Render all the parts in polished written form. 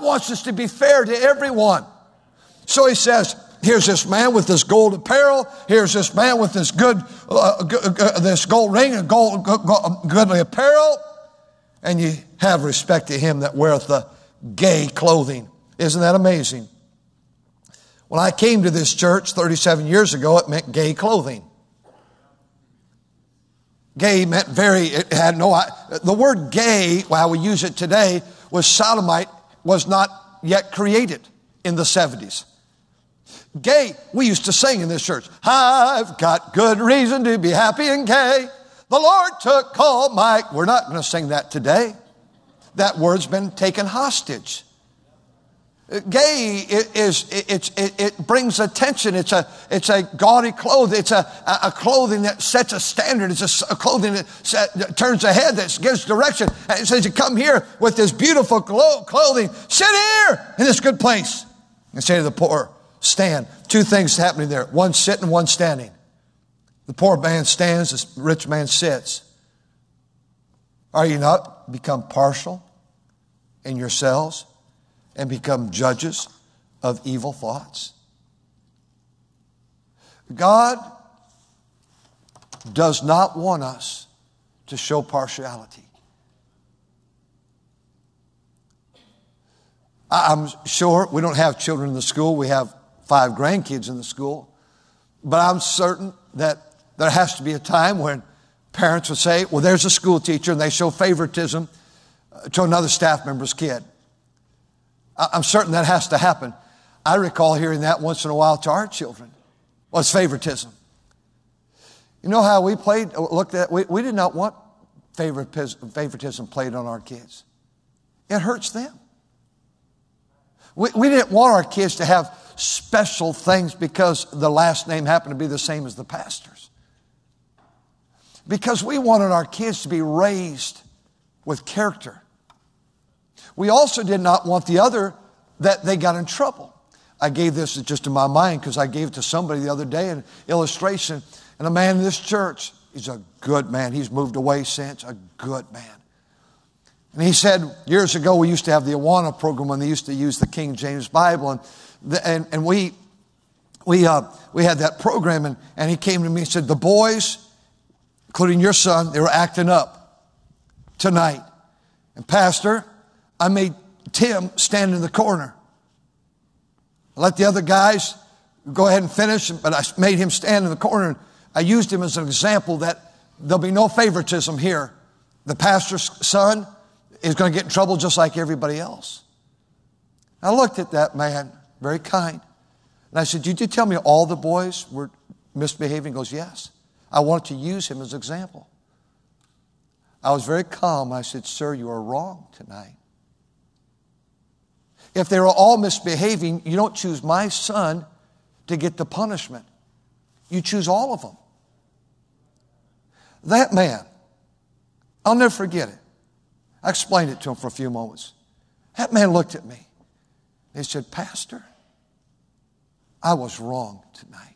wants us to be fair to everyone. So he says, here's this man with this gold apparel. Here's this man with this this gold ring and goodly apparel. And ye have respect to him that weareth the gay clothing. Isn't that amazing? When I came to this church 37 years ago, it meant gay clothing. Gay meant the word gay, how we use it today, was sodomite, was not yet created in the 70s. Gay, we used to sing in this church, I've got good reason to be happy and gay. The Lord took all my... We're not going to sing that today. That word's been taken hostage. Gay it brings attention. It's a gaudy clothing. It's a clothing that sets a standard. It's a clothing that turns ahead, that gives direction. And it says you come here with this beautiful clothing. Sit here in this good place. And say to the poor, stand. Two things happening there. One sitting, one standing. The poor man stands, the rich man sits. Are you not become partial in yourselves and become judges of evil thoughts? God does not want us to show partiality. I'm sure we don't have children in the school. We have 5 grandkids in the school. But I'm certain that there has to be a time when parents would say, well, there's a school teacher, and they show favoritism to another staff member's kid. I'm certain that has to happen. I recall hearing that once in a while to our children. Well, it's favoritism. You know how we looked at, we did not want favoritism played on our kids. It hurts them. We didn't want our kids to have special things because the last name happened to be the same as the pastor's. Because we wanted our kids to be raised with character. We also did not want that they got in trouble. I gave this just in my mind because I gave it to somebody the other day, an illustration. And a man in this church, he's a good man. He's moved away since, a good man. And he said, years ago, we used to have the Awana program when they used to use the King James Bible. And we had that program. And he came to me and said, the boys, including your son, they were acting up tonight. And Pastor, I made Tim stand in the corner. I let the other guys go ahead and finish, but I made him stand in the corner. And I used him as an example that there'll be no favoritism here. The pastor's son is going to get in trouble just like everybody else. I looked at that man, very kind. And I said, did you tell me all the boys were misbehaving? He goes, yes. I wanted to use him as an example. I was very calm. I said, sir, you are wrong tonight. If they were all misbehaving, you don't choose my son to get the punishment. You choose all of them. That man, I'll never forget it. I explained it to him for a few moments. That man looked at me. He said, Pastor, I was wrong tonight.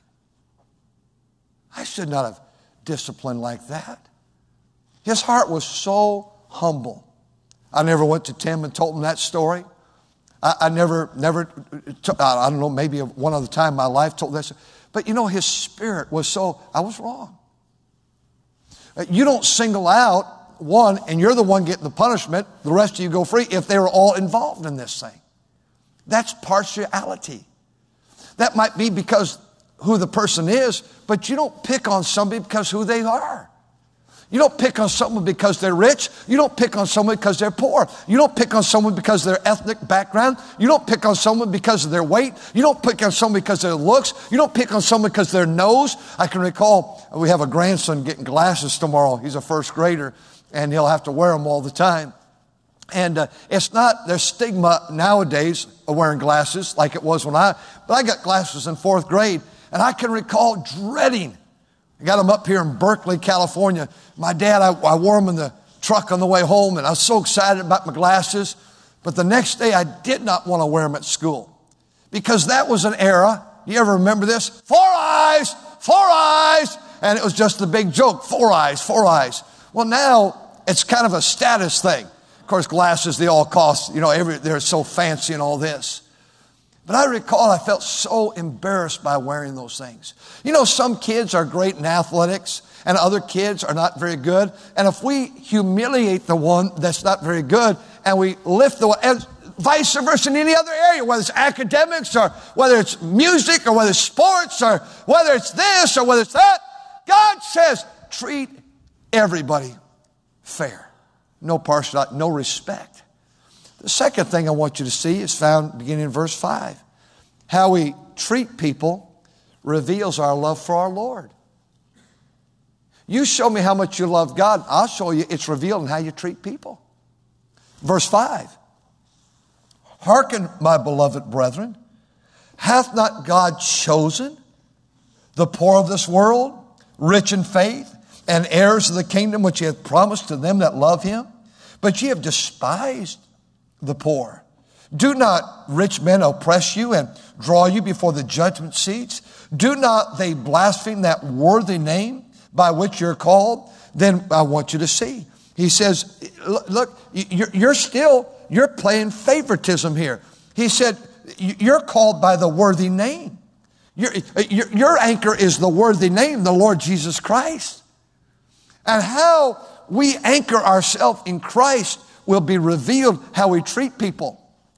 I should not have disciplined like that. His heart was so humble. I never went to Tim and told him that story. I never, I don't know, maybe one other time in my life told this. But you know, his spirit was so, I was wrong. You don't single out one and you're the one getting the punishment. The rest of you go free if they were all involved in this thing. That's partiality. That might be because who the person is, but you don't pick on somebody because who they are. You don't pick on someone because they're rich. You don't pick on someone because they're poor. You don't pick on someone because of their ethnic background. You don't pick on someone because of their weight. You don't pick on someone because of their looks. You don't pick on someone because of their nose. I can recall we have a grandson getting glasses tomorrow. He's a first grader, and he'll have to wear them all the time. And it's not, there's stigma nowadays of wearing glasses like it was but I got glasses in 4th grade, and I can recall dreading. I got them up here in Berkeley, California. My dad, I wore them in the truck on the way home, and I was so excited about my glasses. But the next day, I did not want to wear them at school because that was an era. You ever remember this? 4 eyes, 4 eyes. And it was just the big joke, 4 eyes, 4 eyes. Well, now it's kind of a status thing. Of course, glasses, they all cost, they're so fancy and all this. But I recall I felt so embarrassed by wearing those things. Some kids are great in athletics and other kids are not very good. And if we humiliate the one that's not very good and we lift the one, and vice versa in any other area, whether it's academics or whether it's music or whether it's sports or whether it's this or whether it's that, God says, treat everybody fair. No partiality, no respect. The second thing I want you to see is found beginning in verse 5. How we treat people reveals our love for our Lord. You show me how much you love God, I'll show you it's revealed in how you treat people. Verse 5. Hearken, my beloved brethren, hath not God chosen the poor of this world, rich in faith, and heirs of the kingdom which he hath promised to them that love him? But ye have despised the poor. Do not rich men oppress you and draw you before the judgment seats? Do not they blaspheme that worthy name by which you're called? Then I want you to see. He says, look, you're playing favoritism here. He said, you're called by the worthy name. Your anchor is the worthy name, the Lord Jesus Christ. And how we anchor ourselves in Christ will be revealed how we treat people.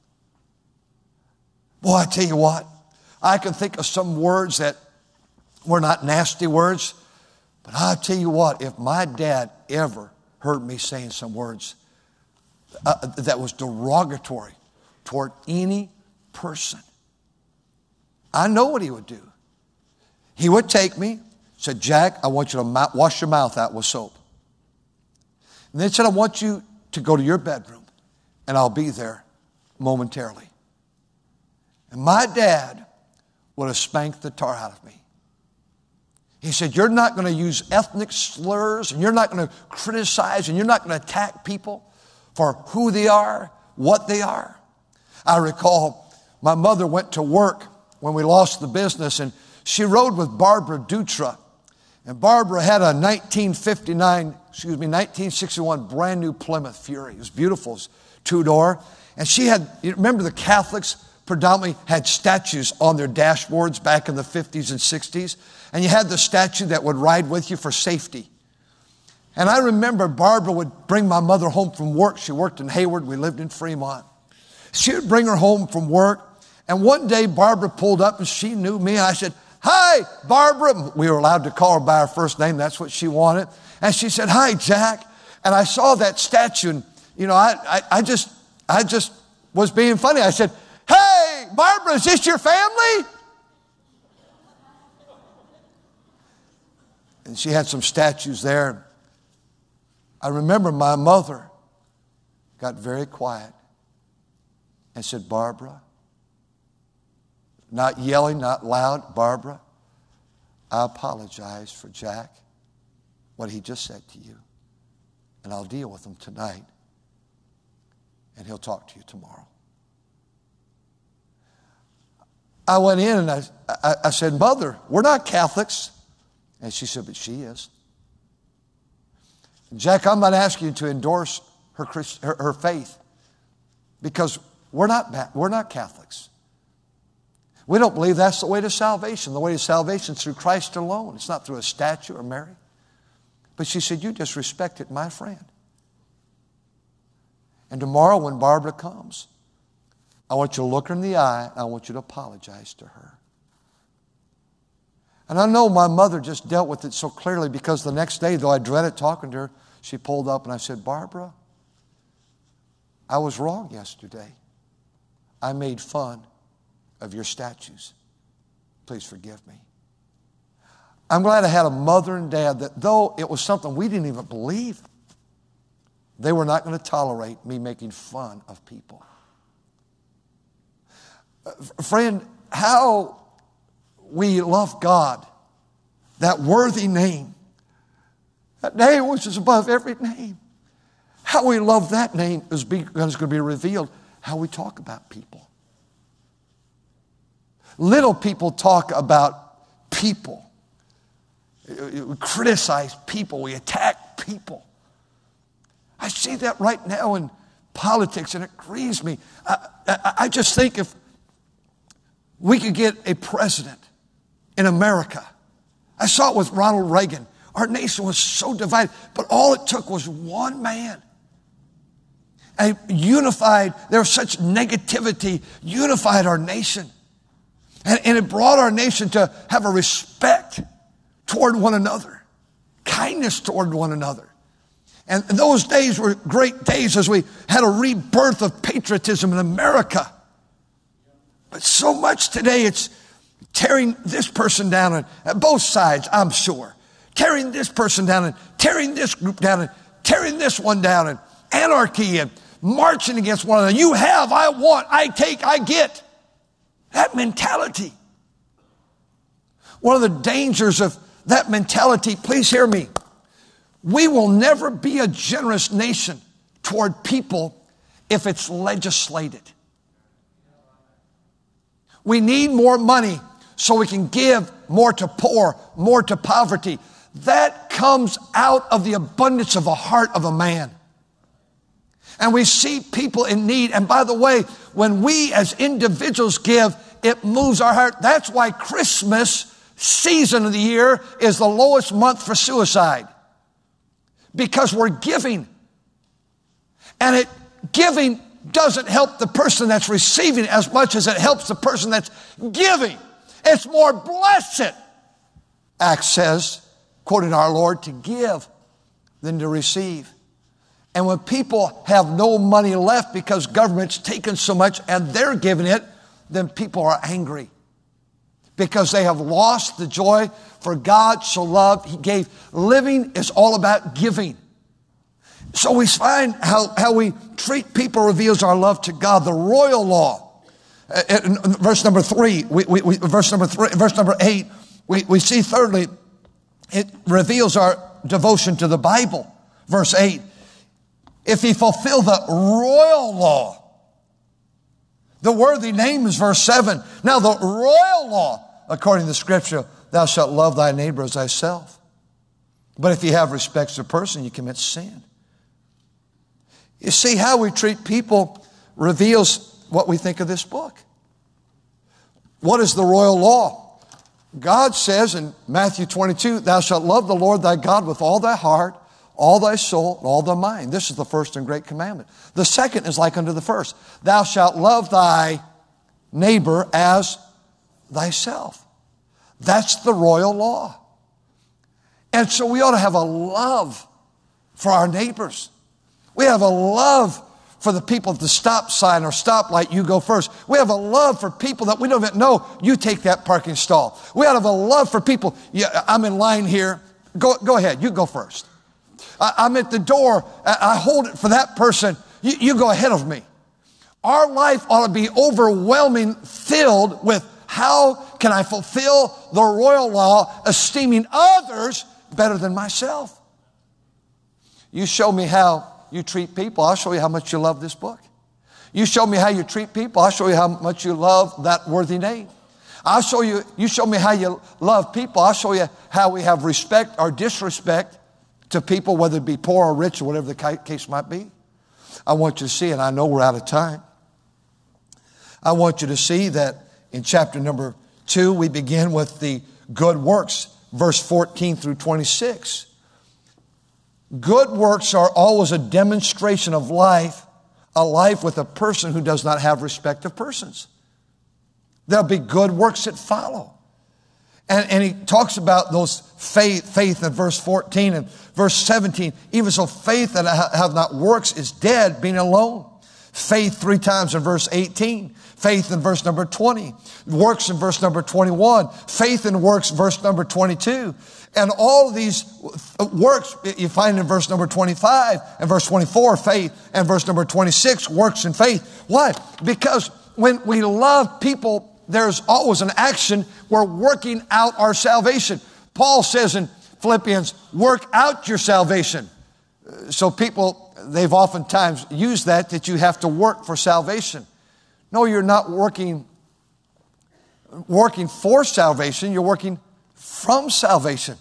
Boy, I tell you what, I can think of some words that were not nasty words, but I tell you what, if my dad ever heard me saying some words that was derogatory toward any person, I know what he would do. He would take me, said, Jack, I want you to wash your mouth out with soap. And then said, I want you to go to your bedroom, and I'll be there momentarily. And my dad would have spanked the tar out of me. He said, you're not going to use ethnic slurs, and you're not going to criticize, and you're not going to attack people for who they are, what they are. I recall my mother went to work when we lost the business, and she rode with Barbara Dutra. And Barbara had a 1961 brand new Plymouth Fury. It was beautiful. It was two-door. And she had, you remember the Catholics predominantly had statues on their dashboards back in the 50s and 60s. And you had the statue that would ride with you for safety. And I remember Barbara would bring my mother home from work. She worked in Hayward. We lived in Fremont. She would bring her home from work. And one day Barbara pulled up and she knew me. I said, hi, Barbara. We were allowed to call her by her first name. That's what she wanted. And she said, hi, Jack. And I saw that statue and, I just was being funny. I said, hey, Barbara, is this your family? And she had some statues there. I remember my mother got very quiet and said, Barbara, not yelling, not loud, Barbara, I apologize for Jack, what he just said to you. And I'll deal with him tonight. And he'll talk to you tomorrow. I went in and I said, Mother, we're not Catholics. And she said, but she is. Jack, I'm not asking you to endorse her faith because we're not Catholics. We don't believe that's the way to salvation. The way to salvation is through Christ alone. It's not through a statue or Mary. But she said, you disrespected my friend. And tomorrow when Barbara comes, I want you to look her in the eye and I want you to apologize to her. And I know my mother just dealt with it so clearly because the next day, though I dreaded talking to her, she pulled up and I said, Barbara, I was wrong yesterday. I made fun of your statues. Please forgive me. I'm glad I had a mother and dad that though it was something we didn't even believe, they were not going to tolerate me making fun of people. Friend, how we love God, that worthy name, that name which is above every name. How we love that name is going to be revealed how we talk about people. Little people talk about people. We criticize people. We attack people. I see that right now in politics, and it grieves me. I just think if we could get a president in America. I saw it with Ronald Reagan. Our nation was so divided, but all it took was one man. And unified, there was such negativity, unified our nation. And it brought our nation to have a respect toward one another, kindness toward one another. And those days were great days as we had a rebirth of patriotism in America. But so much today, it's tearing this person down on both sides, I'm sure. Tearing this person down and tearing this group down and tearing this one down and anarchy and marching against one another. You have, I want, I take, I get. That mentality. One of the dangers of that mentality, please hear me. We will never be a generous nation toward people if it's legislated. We need more money so we can give more to poor, more to poverty. That comes out of the abundance of the heart of a man. And we see people in need. And by the way, when we as individuals give, it moves our heart. That's why Christmas season of the year is the lowest month for suicide. Because we're giving. And giving doesn't help the person that's receiving as much as it helps the person that's giving. It's more blessed, Acts says, quoting our Lord, to give than to receive. And when people have no money left because government's taken so much and they're giving it, then people are angry because they have lost the joy. For God so loved, He gave. Living is all about giving. So we find how we treat people reveals our love to God. The royal law. In verse number 3, verse number 8, we see thirdly, it reveals our devotion to the Bible. Verse 8, if he fulfill the royal law, the worthy name is verse 7. Now the royal law, according to the scripture, thou shalt love thy neighbor as thyself. But if you have respect to a person, you commit sin. You see, how we treat people reveals what we think of this book. What is the royal law? God says in Matthew 22, thou shalt love the Lord thy God with all thy heart, all thy soul, and all thy mind. This is the first and great commandment. The second is like unto the first. Thou shalt love thy neighbor as thyself. That's the royal law. And so we ought to have a love for our neighbors. We have a love for the people at the stop sign or stoplight, you go first. We have a love for people that we don't even know, you take that parking stall. We have a love for people, I'm in line here, go ahead, you go first. I'm at the door, I hold it for that person, you go ahead of me. Our life ought to be overwhelming, filled with how can I fulfill the royal law, esteeming others better than myself. You show me how you treat people, I'll show you how much you love this book. You show me how you treat people, I'll show you how much you love that worthy name. You show me how you love people, I'll show you how we have respect or disrespect to people, whether it be poor or rich or whatever the case might be. I want you to see, and I know we're out of time, I want you to see that in chapter number 2, we begin with the good works, verse 14 through 26. Good works are always a demonstration of life, a life with a person who does not have respect of persons. There'll be good works that follow. And he talks about those faith in verse 14 and verse 17. Even so, faith that have not works is dead, being alone. Faith 3 times in verse 18. Faith in verse number 20. Works in verse number 21. Faith in works, verse number 22. And all of these works you find in verse number 25 and verse 24, faith, and verse number 26, works and faith. Why? Because when we love people, there's always an action. We're working out our salvation. Paul says in Philippians, work out your salvation. So people, they've oftentimes used that you have to work for salvation. No, you're not working for salvation. You're working from salvation.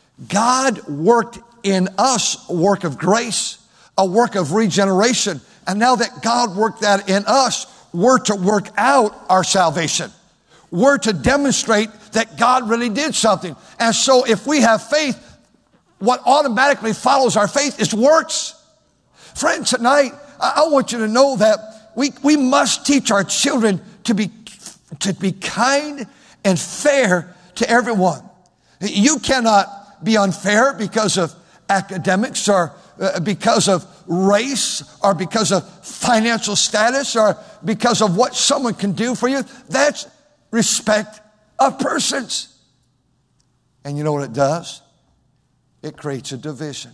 God worked in us a work of grace, a work of regeneration, And now that God worked that in us, we're to work out our salvation. We're to demonstrate that God really did something. And so if we have faith, what automatically follows our faith is works. Friend, tonight, I want you to know that we must teach our children to be kind and fair to everyone. You cannot be unfair because of academics or because of race or because of financial status or because of what someone can do for you. That's respect of persons. And you know what it does? It creates a division.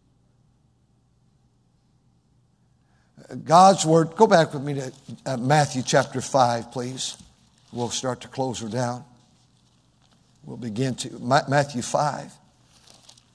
God's word, go back with me to Matthew chapter 5, please. We'll start to close her down. We'll begin to Matthew 5.